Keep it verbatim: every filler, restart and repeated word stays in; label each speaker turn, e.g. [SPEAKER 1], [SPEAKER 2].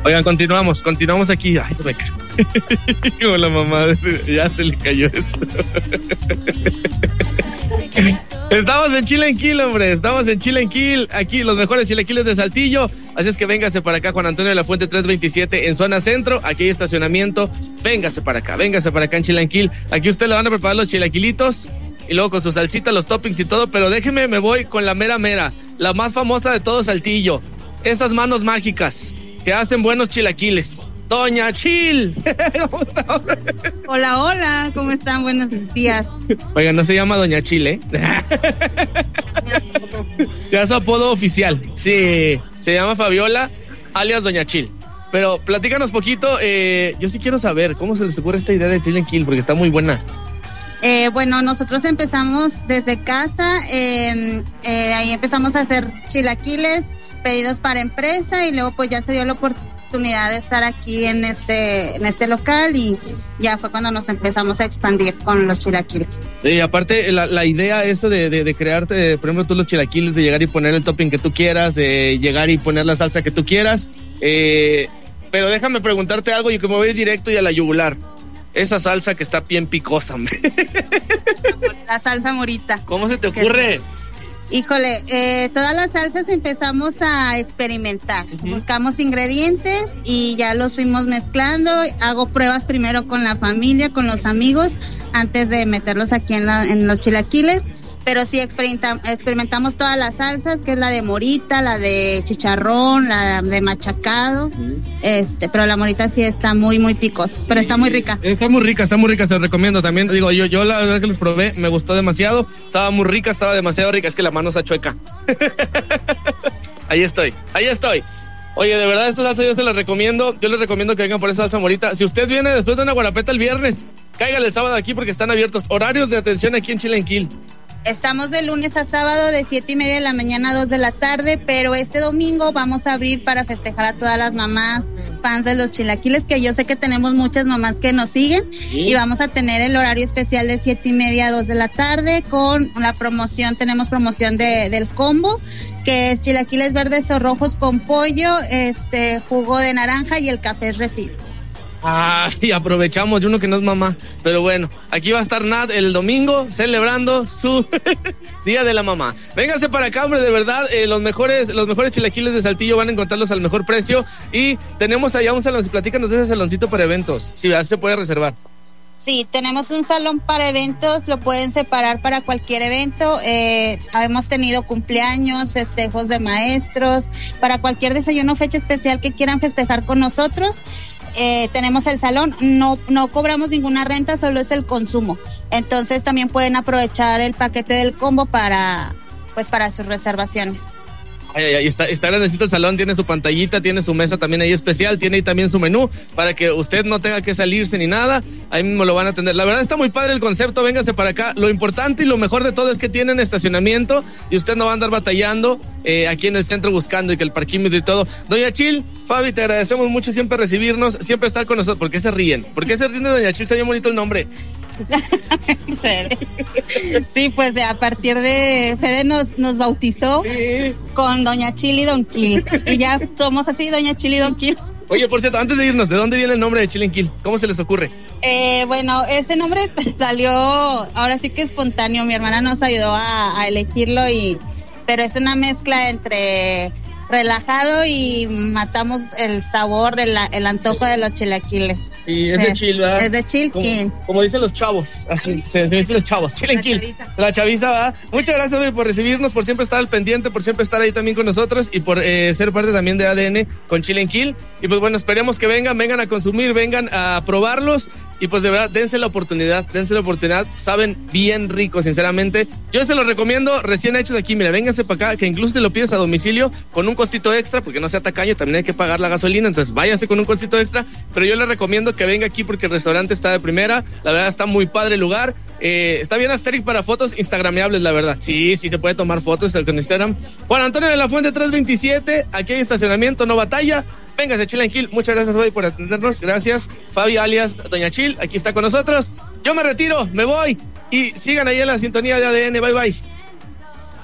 [SPEAKER 1] Oigan, continuamos, continuamos aquí. Ay, se me cayó. Como la mamá, ya se le cayó esto. Estamos en Chile en Kill, hombre. Estamos en Chile en Kill. Aquí los mejores chilaquiles de Saltillo. Así es que véngase para acá, Juan Antonio de la Fuente trescientos veintisiete en zona centro. Aquí hay estacionamiento. Véngase para acá, véngase para acá en Chile en Kill. Aquí usted le van a preparar los chilaquilitos y luego con su salsita, los toppings y todo. Pero déjeme, me voy con la mera mera, la más famosa de todo Saltillo. Esas manos mágicas que hacen buenos chilaquiles. Doña Chil. ¿Cómo está?
[SPEAKER 2] Hola, hola, ¿cómo están? Buenos días.
[SPEAKER 1] Oiga, no se llama Doña Chil, ¿eh? Ya su apodo oficial. Sí, se llama Fabiola, alias Doña Chil. Pero platícanos poquito, eh, yo sí quiero saber cómo se les ocurre esta idea de Chile en Kill, porque está muy buena.
[SPEAKER 2] Eh, bueno, nosotros empezamos desde casa, eh, eh, ahí empezamos a hacer chilaquiles, pedidos para empresa, y luego pues ya se dio la oportunidad de estar aquí en este en este local, y ya fue cuando nos empezamos a expandir con los chilaquiles.
[SPEAKER 1] Y aparte la, la idea eso de, de, de crearte, por ejemplo, tú los chilaquiles, de llegar y poner el topping que tú quieras, de llegar y poner la salsa que tú quieras, eh, pero déjame preguntarte algo y que me voy a ir directo y a la yugular. Esa salsa que está bien picosa, hombre.
[SPEAKER 2] La salsa morita.
[SPEAKER 1] ¿Cómo se te ocurre?
[SPEAKER 2] Híjole, eh, todas las salsas empezamos a experimentar. Uh-huh. Buscamos ingredientes y ya los fuimos mezclando. Hago pruebas primero con la familia, con los amigos, antes de meterlos aquí en, la, en los chilaquiles. Pero sí experimenta, experimentamos todas las salsas, que es la de morita, la de chicharrón, la de machacado. Uh-huh. Este, pero la morita sí está muy, muy picosa, sí, pero está muy rica.
[SPEAKER 1] Está muy rica, está muy rica, se lo recomiendo también. Digo, yo, yo la verdad que los probé, me gustó demasiado. Estaba muy rica, estaba demasiado rica, es que la mano está chueca. Ahí estoy, ahí estoy. Oye, de verdad, esta salsa yo se la recomiendo. Yo les recomiendo que vengan por esa salsa morita. Si usted viene después de una guarapeta el viernes, cáigale el sábado aquí porque están abiertos. Horarios de atención aquí en Chile en Kill.
[SPEAKER 2] Estamos de lunes a sábado de siete y media de la mañana a dos de la tarde, pero este domingo vamos a abrir para festejar a todas las mamás fans de los chilaquiles, que yo sé que tenemos muchas mamás que nos siguen, ¿sí? Y vamos a tener el horario especial de siete y media a dos de la tarde con la promoción. Tenemos promoción de, del combo, que es chilaquiles verdes o rojos con pollo, este jugo de naranja y el café refil.
[SPEAKER 1] Ah, y aprovechamos de uno que no es mamá. Pero bueno, aquí va a estar Nat el domingo celebrando su Día de la Mamá. Vénganse para acá, hombre, de verdad, eh, los mejores los mejores chilaquiles de Saltillo van a encontrarlos al mejor precio. Y tenemos allá un salón, platícanos de ese saloncito para eventos, si se puede reservar.
[SPEAKER 2] Sí, tenemos un salón para eventos, lo pueden separar para cualquier evento. Eh, hemos tenido cumpleaños, festejos de maestros, para cualquier desayuno, fecha especial que quieran festejar con nosotros. Eh, tenemos el salón, no no cobramos ninguna renta, solo es el consumo. Entonces también pueden aprovechar el paquete del combo para pues para sus reservaciones.
[SPEAKER 1] Ay, ay, ay, está, está grandecito el salón, tiene su pantallita, tiene su mesa también ahí especial, tiene ahí también su menú para que usted no tenga que salirse ni nada, ahí mismo lo van a atender. La verdad está muy padre el concepto, véngase para acá. Lo importante y lo mejor de todo es que tienen estacionamiento y usted no va a andar batallando eh, aquí en el centro buscando y que el parquímetro y todo. Doña Chil, Fabi, te agradecemos mucho siempre recibirnos, siempre estar con nosotros. ¿Por qué se ríen? ¿Por qué se ríen de Doña Chil? Se oye bonito el nombre.
[SPEAKER 2] Sí, pues de, a partir de Fede nos, nos bautizó, sí, con Doña Chil y Don Kill, y ya somos así, Doña Chil y Don Kill.
[SPEAKER 1] Oye, por cierto, antes de irnos, ¿de dónde viene el nombre de Chile en Kill? ¿Cómo se les ocurre?
[SPEAKER 2] Eh, bueno, ese nombre salió ahora sí que espontáneo, mi hermana nos ayudó a, a elegirlo, y pero es una mezcla entre relajado y matamos el sabor, el, el antojo de los chilaquiles.
[SPEAKER 1] Sí, es sí, de chill, ¿verdad?
[SPEAKER 2] Es de chill,
[SPEAKER 1] como, como dicen los chavos, así se, se dicen los chavos, Chile en Kill. La chaviza, ¿verdad? Muchas gracias, David, por recibirnos, por siempre estar al pendiente, por siempre estar ahí también con nosotros y por eh, ser parte también de A D N con Chile en Kill. Y pues bueno, esperemos que vengan, vengan a consumir, vengan a probarlos y pues de verdad, dense la oportunidad, dense la oportunidad, saben bien rico, sinceramente. Yo se los recomiendo, recién hechos de aquí, mira, vénganse para acá, que incluso te lo pides a domicilio con un costito extra, porque no sea tacaño, también hay que pagar la gasolina, entonces váyase con un costito extra, pero yo les recomiendo que venga aquí porque el restaurante está de primera, la verdad está muy padre el lugar, eh, está bien asteric para fotos instagramiables, la verdad, sí, sí se puede tomar fotos con Instagram. Juan Antonio de la Fuente trescientos veintisiete, aquí hay estacionamiento, no batalla. Véngase, Chile en Kill, muchas gracias hoy por atendernos, gracias, Fabi alias Doña Chil, aquí está con nosotros, yo me retiro, me voy, y sigan ahí en la sintonía de A D N, bye bye.